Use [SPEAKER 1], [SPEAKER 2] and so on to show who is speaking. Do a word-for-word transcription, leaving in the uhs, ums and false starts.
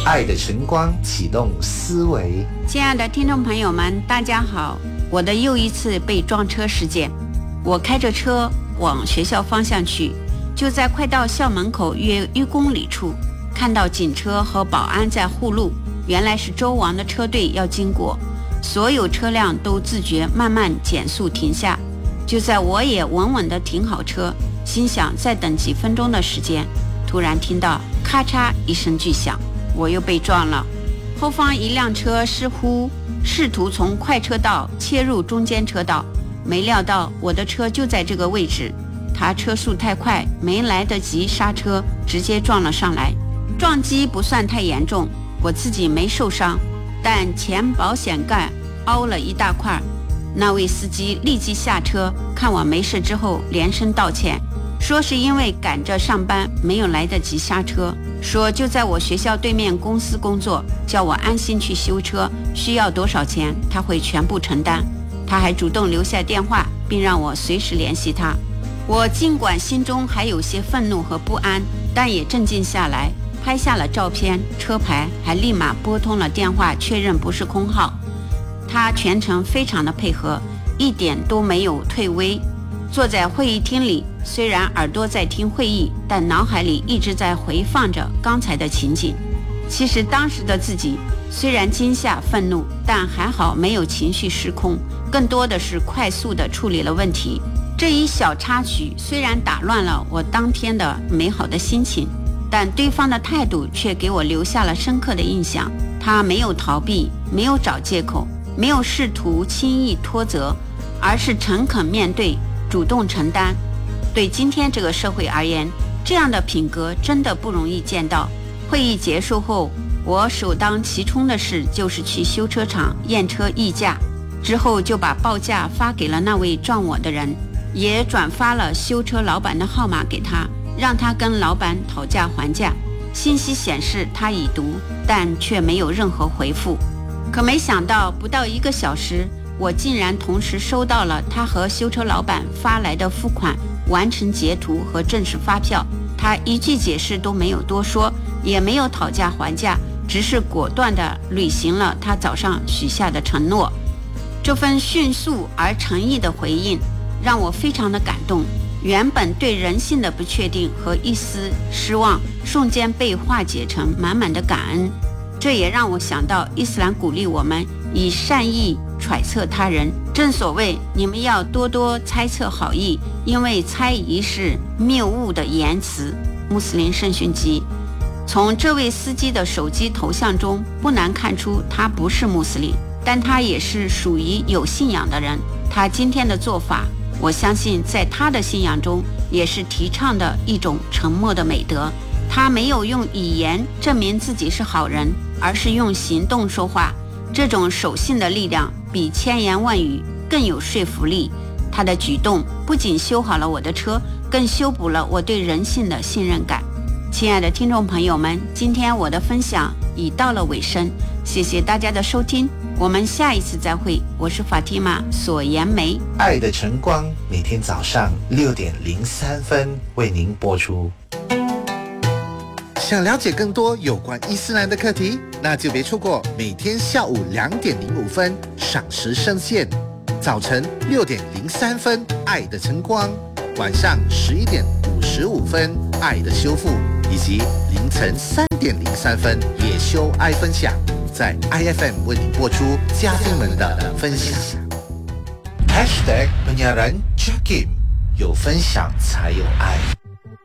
[SPEAKER 1] 爱的晨光启动思维。
[SPEAKER 2] 亲爱的听众朋友们，大家好，我的又一次被撞车事件。我开着车往学校方向去，就在快到校门口约一公里处，看到警车和保安在护路，原来是周王的车队要经过，所有车辆都自觉慢慢减速停下。就在我也稳稳地停好车，心想再等几分钟的时间，突然听到咔嚓一声巨响，我又被撞了。后方一辆车似乎试图从快车道切入中间车道，没料到我的车就在这个位置，他车速太快，没来得及刹车，直接撞了上来。撞击不算太严重，我自己没受伤，但前保险盖凹了一大块。那位司机立即下车，看我没事之后连声道歉，说是因为赶着上班没有来得及刹车，说就在我学校对面公司工作，叫我安心去修车，需要多少钱他会全部承担。他还主动留下电话，并让我随时联系他。我尽管心中还有些愤怒和不安，但也镇静下来，拍下了照片、车牌，还立马拨通了电话，确认不是空号。他全程非常的配合，一点都没有退微。坐在会议厅里，虽然耳朵在听会议，但脑海里一直在回放着刚才的情景。其实当时的自己虽然惊吓愤怒，但还好没有情绪失控，更多的是快速地处理了问题。这一小插曲虽然打乱了我当天的美好的心情，但对方的态度却给我留下了深刻的印象。他没有逃避，没有找借口，没有试图轻易脱责，而是诚恳面对，主动承担。对今天这个社会而言，这样的品格真的不容易见到。会议结束后，我首当其冲的事就是去修车厂验车议价，之后就把报价发给了那位撞我的人，也转发了修车老板的号码给他，让他跟老板讨价还价。信息显示他已读，但却没有任何回复。可没想到不到一个小时，我竟然同时收到了他和修车老板发来的付款完成截图和正式发票。他一句解释都没有多说，也没有讨价还价，只是果断地履行了他早上许下的承诺。这份迅速而诚意的回应让我非常的感动，原本对人性的不确定和一丝失望瞬间被化解成满满的感恩。这也让我想到伊斯兰鼓励我们以善意揣测他人，正所谓你们要多多猜测好意，因为猜疑是谬误的言辞。穆斯林圣训集。从这位司机的手机头像中不难看出他不是穆斯林，但他也是属于有信仰的人。他今天的做法，我相信在他的信仰中也是提倡的一种沉默的美德。他没有用语言证明自己是好人，而是用行动说话。这种守信的力量比千言万语更有说服力。他的举动不仅修好了我的车，更修补了我对人性的信任感。亲爱的听众朋友们，今天我的分享已到了尾声，谢谢大家的收听，我们下一次再会。我是法蒂玛索颜梅，
[SPEAKER 1] 爱的晨光每天早上六点零三分为您播出。
[SPEAKER 3] 想了解更多有关伊斯兰的课题，那就别错过每天下午两点零五分赏时上线，早晨六点零三分爱的晨光，晚上十一点五十五分爱的修复，以及凌晨三点零三分也修爱分享，在 I F M 为你播出嘉宾们的分享。
[SPEAKER 1] Hashtag penyiaran Jakim， 有分享才有爱。